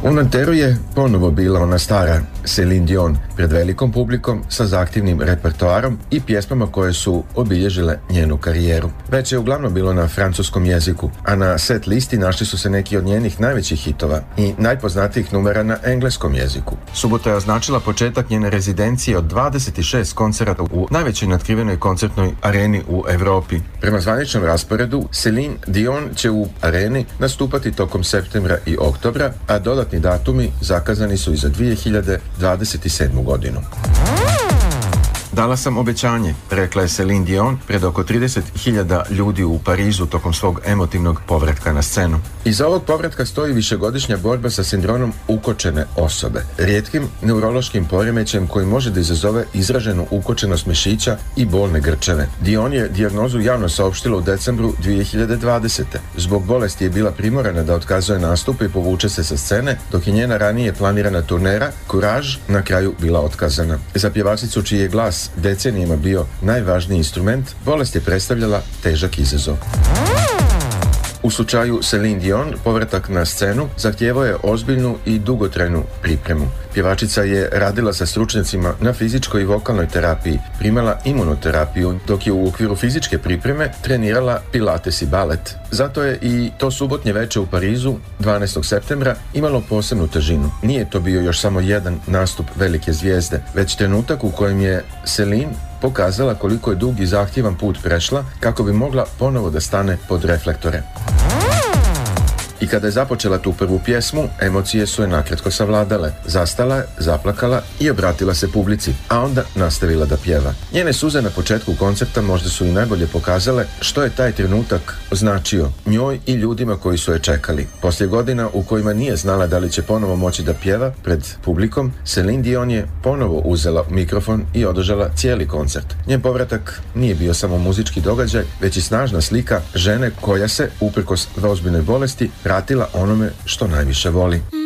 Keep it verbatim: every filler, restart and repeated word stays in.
U Nanterru je ponovo bila ona stara Celine Dion pred velikom publikom sa zahtjevnim repertoarom i pjesmama koje su obilježile njenu karijeru. Već je uglavnom bilo na francuskom jeziku, a na set listi našli su se neki od njenih najvećih hitova i najpoznatijih numera na engleskom jeziku. Subota je označila početak njene rezidencije od dvadeset šest koncerata u najvećoj natkrivenoj koncertnoj areni u Europi. Prema zvaničnom rasporedu, Celine Dion će u areni nastupati tokom septembra i oktobra, a dodatni datumi zakazani su i za dvije hiljade dvadeset sedmu. godinu. Dala sam obećanje, rekla je Celine Dion pred oko trideset hiljada ljudi u Parizu tokom svog emotivnog povratka na scenu. Iza ovog povratka stoji višegodišnja borba sa sindromom ukočene osobe, rijetkim neurološkim poremećajem koji može da izazove izraženu ukočenost mišića i bolne grčeve. Dion je dijagnozu javno saopštila u decembru dvije hiljade dvadesete. Zbog bolesti je bila primorana da otkazuje nastupe i povuče se sa scene, dok je njena ranije planirana turnera Courage na kraju bila otkazana. Za pjevačicu čiji je glas decenijima bio najvažniji instrument, bolest je predstavljala težak izazov. U slučaju Celine Dion, povratak na scenu zahtijevao je ozbiljnu i dugotrajnu pripremu. Pjevačica je radila sa stručnjacima na fizičkoj i vokalnoj terapiji, primala imunoterapiju, dok je u okviru fizičke pripreme trenirala pilates i balet. Zato je i to subotnje veče u Parizu, dvanaestog septembra, imalo posebnu težinu. Nije to bio još samo jedan nastup velike zvijezde, već trenutak u kojem je Celine pokazala koliko je dug i zahtjevan put prešla kako bi mogla ponovo da stane pod reflektore. I kada je započela tu prvu pjesmu, emocije su je nakratko savladale. Zastala je, zaplakala i obratila se publici, a onda nastavila da pjeva. Njene suze na početku koncerta možda su i najbolje pokazale što je taj trenutak značio njoj i ljudima koji su je čekali. Poslije godina u kojima nije znala da li će ponovo moći da pjeva pred publikom, Celine Dion je ponovo uzela mikrofon i održala cijeli koncert. Njen povratak nije bio samo muzički događaj, već i snažna slika žene koja se, uprkos ozbiljnoj bolesti, vratila onome što najviše voli.